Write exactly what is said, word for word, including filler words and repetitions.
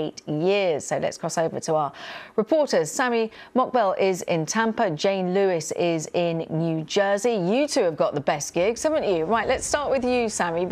eight years. So let's cross over to our reporters. Sammy Mokbel is in Tampa. Jane Lewis is in New Jersey. You two have got the best gigs, haven't you? Right, let's start with you, Sammy.